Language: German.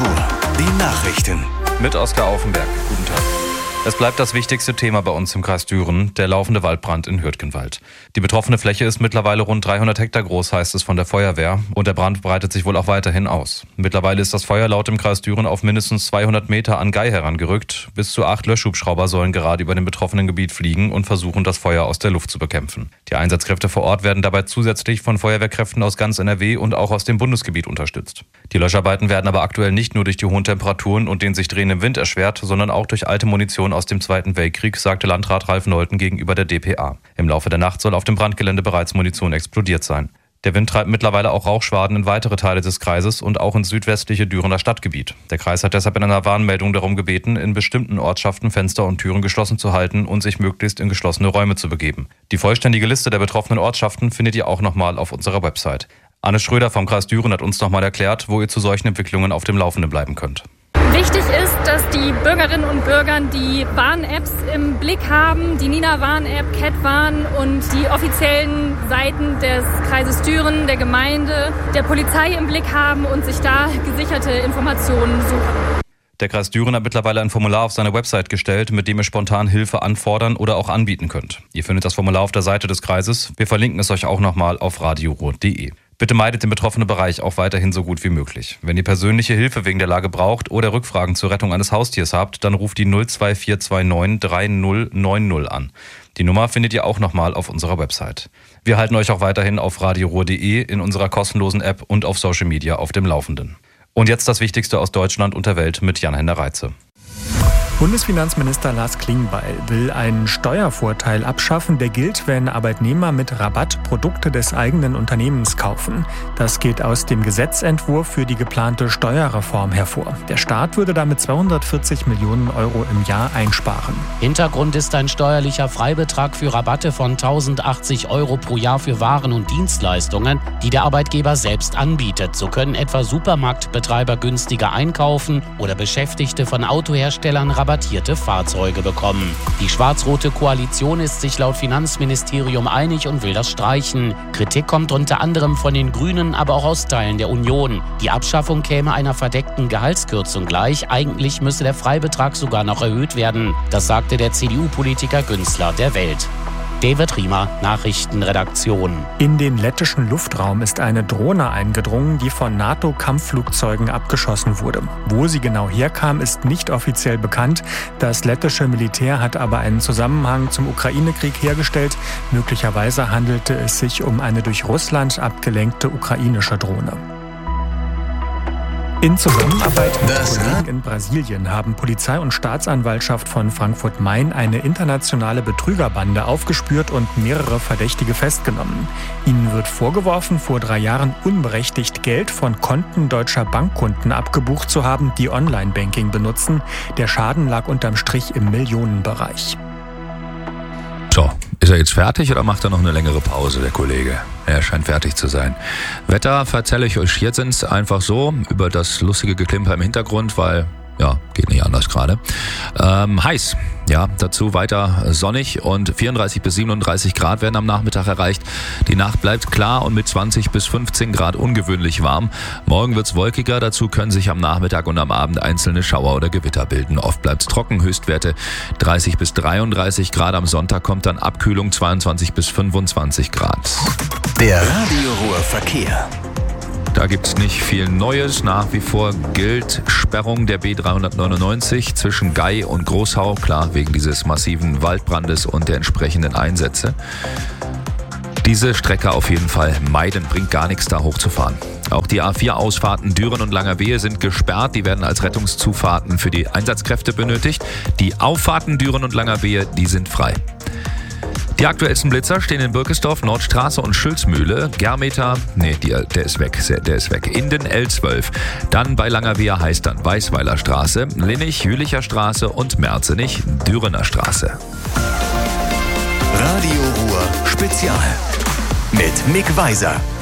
Ruhr. Die Nachrichten. Mit Oskar Aufenberg. Guten Tag. Es bleibt das wichtigste Thema bei uns im Kreis Düren, der laufende Waldbrand in Hürtgenwald. Die betroffene Fläche ist mittlerweile rund 300 Hektar groß, heißt es von der Feuerwehr. Und der Brand breitet sich wohl auch weiterhin aus. Mittlerweile ist das Feuer laut dem Kreis Düren auf mindestens 200 Meter an Gei herangerückt. Bis zu 8 Löschhubschrauber sollen gerade über dem betroffenen Gebiet fliegen und versuchen, das Feuer aus der Luft zu bekämpfen. Die Einsatzkräfte vor Ort werden dabei zusätzlich von Feuerwehrkräften aus ganz NRW und auch aus dem Bundesgebiet unterstützt. Die Löscharbeiten werden aber aktuell nicht nur durch die hohen Temperaturen und den sich drehenden Wind erschwert, sondern auch durch alte Munition aus dem Zweiten Weltkrieg, sagte Landrat Ralf Neulten gegenüber der dpa. Im Laufe der Nacht soll auf dem Brandgelände bereits Munition explodiert sein. Der Wind treibt mittlerweile auch Rauchschwaden in weitere Teile des Kreises und auch ins südwestliche Dürener Stadtgebiet. Der Kreis hat deshalb in einer Warnmeldung darum gebeten, in bestimmten Ortschaften Fenster und Türen geschlossen zu halten und sich möglichst in geschlossene Räume zu begeben. Die vollständige Liste der betroffenen Ortschaften findet ihr auch nochmal auf unserer Website. Anne Schröder vom Kreis Düren hat uns nochmal erklärt, wo ihr zu solchen Entwicklungen auf dem Laufenden bleiben könnt. Wichtig ist, dass die Bürgerinnen und Bürger die Warn-Apps im Blick haben, die Nina-Warn-App, Cat-Warn und die offiziellen Seiten des Kreises Düren, der Gemeinde, der Polizei im Blick haben und sich da gesicherte Informationen suchen. Der Kreis Düren hat mittlerweile ein Formular auf seine Website gestellt, mit dem ihr spontan Hilfe anfordern oder auch anbieten könnt. Ihr findet das Formular auf der Seite des Kreises. Wir verlinken es euch auch nochmal auf radioruhr.de. Bitte meidet den betroffenen Bereich auch weiterhin so gut wie möglich. Wenn ihr persönliche Hilfe wegen der Lage braucht oder Rückfragen zur Rettung eines Haustiers habt, dann ruft die 02429 3090 an. Die Nummer findet ihr auch nochmal auf unserer Website. Wir halten euch auch weiterhin auf radioruhr.de, in unserer kostenlosen App und auf Social Media auf dem Laufenden. Und jetzt das Wichtigste aus Deutschland und der Welt mit Jan-Henner Reitze. Bundesfinanzminister Lars Klingbeil will einen Steuervorteil abschaffen, der gilt, wenn Arbeitnehmer mit Rabatt Produkte des eigenen Unternehmens kaufen. Das geht aus dem Gesetzentwurf für die geplante Steuerreform hervor. Der Staat würde damit 240 Millionen Euro im Jahr einsparen. Hintergrund ist ein steuerlicher Freibetrag für Rabatte von 1.080 Euro pro Jahr für Waren und Dienstleistungen, die der Arbeitgeber selbst anbietet. So können etwa Supermarktbetreiber günstiger einkaufen oder Beschäftigte von Autoherstellern rabattierte Fahrzeuge bekommen. Die schwarz-rote Koalition ist sich laut Finanzministerium einig und will das streichen. Kritik kommt unter anderem von den Grünen, aber auch aus Teilen der Union. Die Abschaffung käme einer verdeckten Gehaltskürzung gleich. Eigentlich müsse der Freibetrag sogar noch erhöht werden. Das sagte der CDU-Politiker Günzler der Welt. David Riemer, Nachrichtenredaktion. In den lettischen Luftraum ist eine Drohne eingedrungen, die von NATO-Kampfflugzeugen abgeschossen wurde. Wo sie genau herkam, ist nicht offiziell bekannt. Das lettische Militär hat aber einen Zusammenhang zum Ukraine-Krieg hergestellt. Möglicherweise handelte es sich um eine durch Russland abgelenkte ukrainische Drohne. In Zusammenarbeit mit Kollegen in Brasilien haben Polizei und Staatsanwaltschaft von Frankfurt-Main eine internationale Betrügerbande aufgespürt und mehrere Verdächtige festgenommen. Ihnen wird vorgeworfen, vor 3 Jahren unberechtigt Geld von Konten deutscher Bankkunden abgebucht zu haben, die Online-Banking benutzen. Der Schaden lag unterm Strich im Millionenbereich. So, ist er jetzt fertig oder macht er noch eine längere Pause, der Kollege? Er scheint fertig zu sein. Wetter erzähle ich euch jetzt einfach so über das lustige Geklimper im Hintergrund, weil, ja, geht nicht anders gerade. Heiß, ja, dazu weiter sonnig und 34 bis 37 Grad werden am Nachmittag erreicht. Die Nacht bleibt klar und mit 20 bis 15 Grad ungewöhnlich warm. Morgen wird's wolkiger, dazu können sich am Nachmittag und am Abend einzelne Schauer oder Gewitter bilden. Oft bleibt's trocken, Höchstwerte 30 bis 33 Grad. Am Sonntag kommt dann Abkühlung 22 bis 25 Grad. Der Radio Ruhr Verkehr. Da gibt's nicht viel Neues. Nach wie vor gilt Sperrung der B399 zwischen Gei und Großhau. Klar, wegen dieses massiven Waldbrandes und der entsprechenden Einsätze. Diese Strecke auf jeden Fall meiden, bringt gar nichts da hochzufahren. Auch die A4-Ausfahrten Düren und Langerwehe sind gesperrt. Die werden als Rettungszufahrten für die Einsatzkräfte benötigt. Die Auffahrten Düren und Langerwehe, die sind frei. Die aktuellsten Blitzer stehen in Birkesdorf, Nordstraße und Schülzmühle. Germeter, der ist weg. Inden L12. Dann bei Langerwehe heißt dann Weißweiler Straße, Linnich, Jülicher Straße und Merzenich, Dürener Straße. Radio Ruhr Spezial mit Mick Weiser.